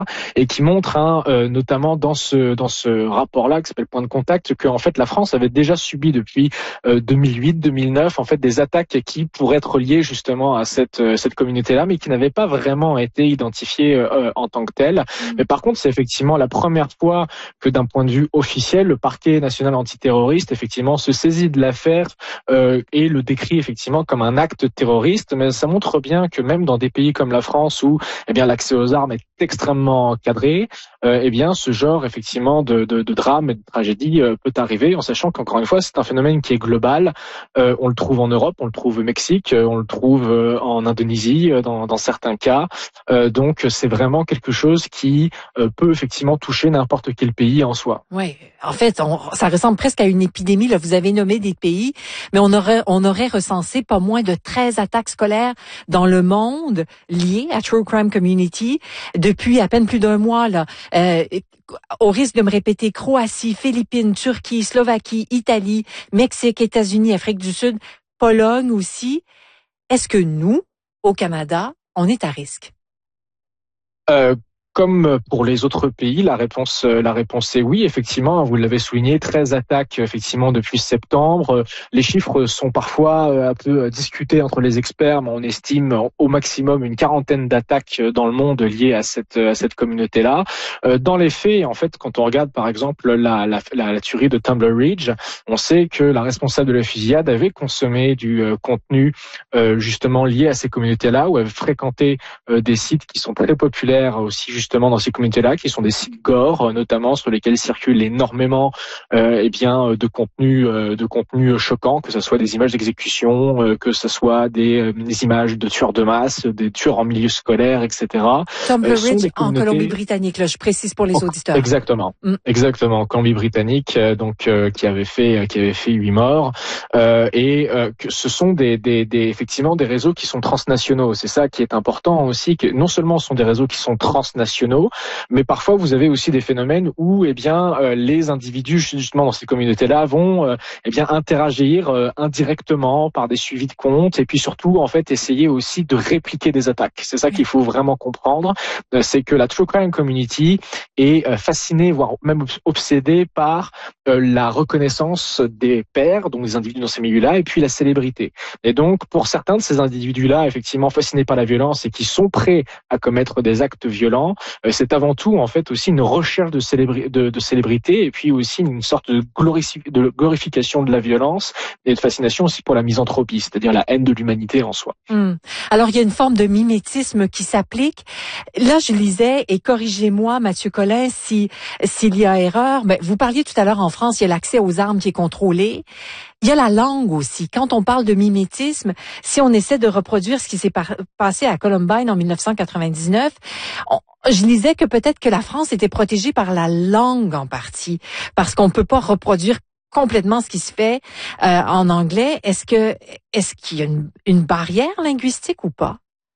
et qui montre notamment dans ce rapport-là qui s'appelle Point de contact que en fait la France avait déjà subi depuis 2008-2009 en fait des attaques qui pourraient être liées justement à cette communauté-là, mais qui n'avaient pas vraiment été identifiées en tant que telles. Mais par contre, c'est effectivement la première fois que d'un point de vue officiel, le parquet national antiterroriste effectivement se saisit de l'affaire et le décrit effectivement comme un acte terroriste. Mais ça montre bien que même dans des pays comme la France où l'accès aux armes est extrêmement cadré, ce genre effectivement de drame et de tragédie peut arriver, en sachant qu'encore une fois c'est un phénomène qui est global. On le trouve en Europe, on le trouve au Mexique, on le trouve en Indonésie dans certains cas. Donc c'est vraiment quelque chose qui peut effectivement toucher n'importe quel pays en soi. Oui, en fait, ça ressemble presque à une épidémie. Là, vous avez nommé des pays, mais on aurait recensé pas moins de 13 attaques scolaires dans le monde liées à True Crime Community depuis à peine plus d'un mois. Là, au risque de me répéter, Croatie, Philippines, Turquie, Slovaquie, Italie, Mexique, États-Unis, Afrique du Sud, Pologne aussi. Est-ce que nous, au Canada, on est à risque? Comme pour les autres pays, la réponse est oui, effectivement. Vous l'avez souligné, 13 attaques effectivement depuis septembre. Les chiffres sont parfois un peu discutés entre les experts, mais on estime au maximum une quarantaine d'attaques dans le monde liées à cette communauté-là. Dans les faits, en fait, quand on regarde par exemple la tuerie de Tumbler Ridge, on sait que la responsable de la fusillade avait consommé du contenu justement lié à ces communautés-là, ou avait fréquenté des sites qui sont très populaires aussi justement dans ces communautés-là, qui sont des sites gore notamment, sur lesquels circulent énormément de contenu choquant, que ce soit des images d'exécution, que ce soit des images de tueurs de masse, des tueurs en milieu scolaire, etc. Tumbler Ridge en Colombie-Britannique, là, je précise pour les auditeurs. Exactement, exactement, Colombie-Britannique, qui avait fait 8 morts, que ce sont effectivement des réseaux qui sont transnationaux. C'est ça qui est important aussi, que non seulement ce sont des réseaux qui sont transnationaux, mais parfois vous avez aussi des phénomènes où les individus justement dans ces communautés-là vont interagir indirectement par des suivis de comptes, et puis surtout en fait essayer aussi de répliquer des attaques. C'est ça qu'il faut vraiment comprendre, c'est que la True Crime Community est fascinée, voire même obsédée par la reconnaissance des pairs, donc des individus dans ces milieux-là, et puis la célébrité. Et donc pour certains de ces individus-là, effectivement fascinés par la violence et qui sont prêts à commettre des actes violents, c'est avant tout en fait aussi une recherche de célébrité, et puis aussi une sorte de glorification de la violence et de fascination aussi pour la misanthropie, c'est-à-dire la haine de l'humanité en soi. Alors il y a une forme de mimétisme qui s'applique. Là je lisais, et corrigez-moi Mathieu Collin s'il y a erreur, mais vous parliez tout à l'heure, en France il y a l'accès aux armes qui est contrôlé. Il y a la langue aussi. Quand on parle de mimétisme, si on essaie de reproduire ce qui s'est passé à Columbine en 1999, je lisais que peut-être que la France était protégée par la langue en partie, parce qu'on peut pas reproduire complètement ce qui se fait en anglais. Est-ce qu'il y a une barrière linguistique ou pas?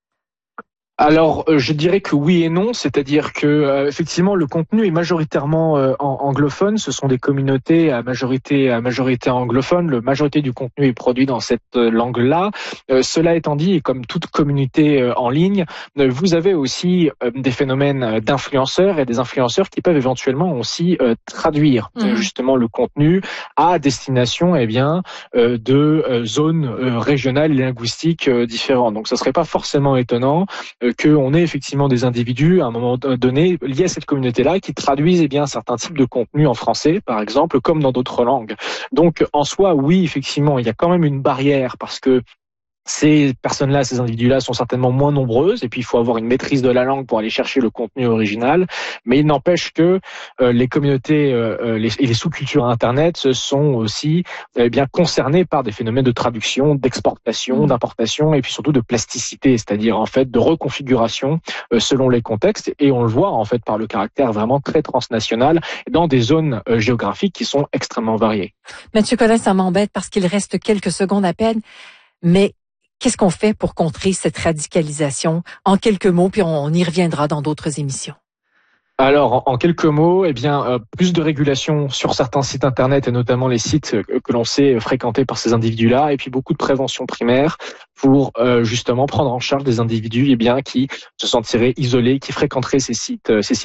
Alors, je dirais que oui et non, c'est-à-dire que effectivement le contenu est majoritairement anglophone. Ce sont des communautés à majorité anglophone. La majorité du contenu est produit dans cette langue-là. Cela étant dit, et comme toute communauté en ligne, vous avez aussi des phénomènes d'influenceurs, et des influenceurs qui peuvent éventuellement aussi traduire justement le contenu à destination de zones régionales et linguistiques différentes. Donc, ça serait pas forcément étonnant qu'on ait effectivement des individus à un moment donné liés à cette communauté-là qui traduisent certains types de contenus en français, par exemple, comme dans d'autres langues. Donc en soi, oui, effectivement, il y a quand même une barrière, parce que ces personnes-là, ces individus-là sont certainement moins nombreuses, et puis il faut avoir une maîtrise de la langue pour aller chercher le contenu original. Mais il n'empêche que les communautés et les sous-cultures Internet sont aussi concernées par des phénomènes de traduction, d'exportation, d'importation, et puis surtout de plasticité, c'est-à-dire en fait de reconfiguration selon les contextes. Et on le voit en fait par le caractère vraiment très transnational dans des zones géographiques qui sont extrêmement variées. Mathieu Collin, ça m'embête parce qu'il reste quelques secondes à peine, mais qu'est-ce qu'on fait pour contrer cette radicalisation? En quelques mots, puis on y reviendra dans d'autres émissions. Alors, en quelques mots, eh bien, plus de régulation sur certains sites internet et notamment les sites que l'on sait fréquentés par ces individus-là, et puis beaucoup de prévention primaire pour justement prendre en charge des individus, eh bien, qui se sentiraient isolés, qui fréquenteraient ces sites